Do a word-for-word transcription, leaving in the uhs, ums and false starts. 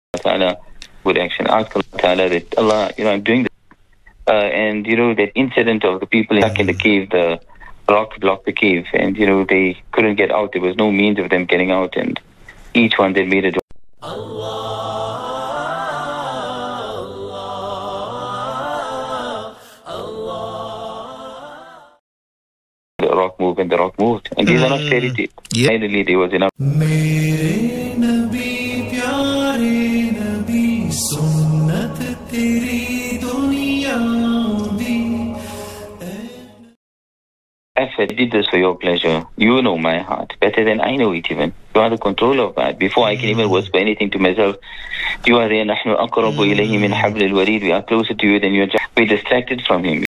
Ta'ala would actually ask Allah Ta'ala that, Allah, you know, I'm doing this. Uh, and, you know, that incident of the people stuck in the cave, the rock blocked the cave, and, you know, they couldn't get out. There was no means of them getting out, and each one they made a dua. The rock moved and the rock moved. And these mm. are not fairy tales. Yeah. Finally, there was enough. If I did this for your pleasure, you know my heart better than I know it even. You are the controller of that. Before I can even whisper anything to myself, you are there. نحن أقرب إليه من حبل الوريد. We are closer to you than you are. We're distracted from him.